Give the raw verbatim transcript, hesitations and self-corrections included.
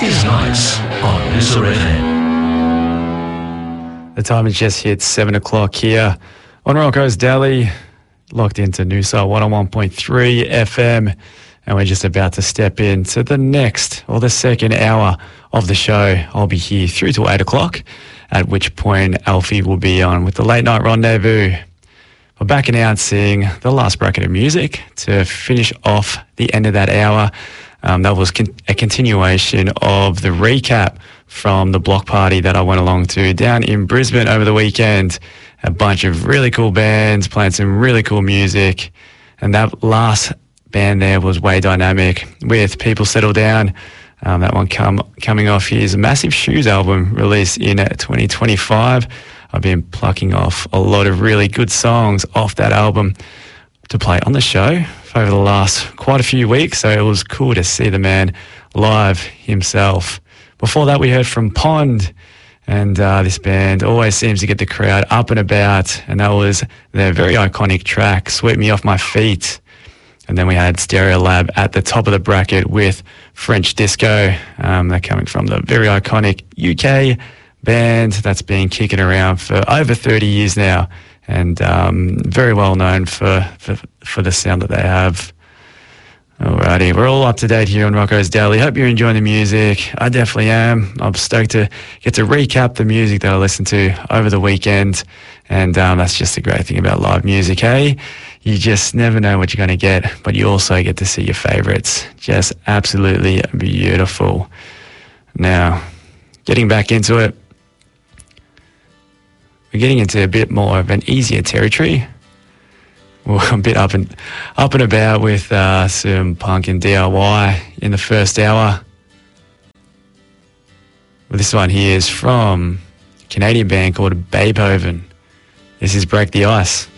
is Nights on Noosa F M. The time has just hit seven o'clock here on Rocco's Deli, locked into Noosa one oh one point three F M, and we're just about to step into the next or the second hour of the show. I'll be here through till eight o'clock, at which point Alfie will be on with the Late Night Rendezvous. We're back announcing the last bracket of music to finish off the end of that hour. Um, that was con- a continuation of the recap from the block party that I went along to down in Brisbane over the weekend. A bunch of really cool bands playing some really cool music. And that last band there was Way Dynamic with People Settle Down. Um, that one come, coming off his Massive Shoes album released in twenty twenty-five. I've been plucking off a lot of really good songs off that album to play on the show over the last quite a few weeks, so it was cool to see the man live himself. Before that, we heard from Pond, and uh, this band always seems to get the crowd up and about, and that was their very iconic track, Sweep Me Off My Feet. And then we had Stereolab at the top of the bracket with French Disco. Um, they're coming from the very iconic U K band that's been kicking around for over thirty years now, and um, very well known for, for for the sound that they have. Alrighty, we're all up to date here on Rocco's Deli. Hope you're enjoying the music. I definitely am. I'm stoked to get to recap the music that I listened to over the weekend, and um, that's just the great thing about live music, hey? You just never know what you're going to get, but you also get to see your favourites. Just absolutely beautiful. Now, getting back into it, we're getting into a bit more of an easier territory. We're a bit up and up and about with uh, some punk and D I Y in the first hour. Well, this one here is from a Canadian band called Beethoven. This is Break the Ice.